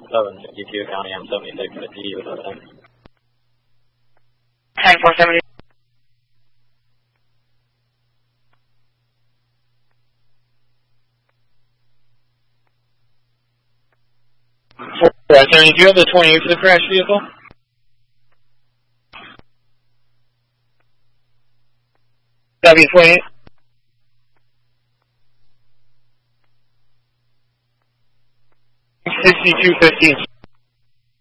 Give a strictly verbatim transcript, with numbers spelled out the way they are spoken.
seven fifty-two, County M seventy-six fifty with everything. ten four seventy. Right, Tony, do you have the twenty-eight for the crash vehicle? W twenty-eight. sixty-two fifteen.